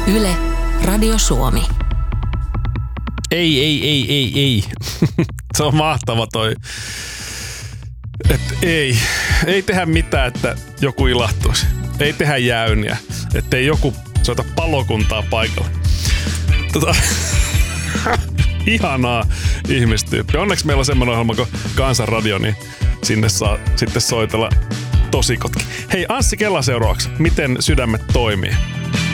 Yle, Radio Suomi. Ei. Se on mahtava toi. Että ei tehdä mitään, että joku ilahtuisi. Ei tehdä jäyniä, ettei joku soita palokuntaa paikalle. Ihanaa ihmistyyppi. Onneksi meillä on semmoinen ohjelma kuin Kansanradio, niin sinne saa sitten soitella tosikotkin. Hei, Anssi Kela seuraavaksi. Miten sydämet toimii?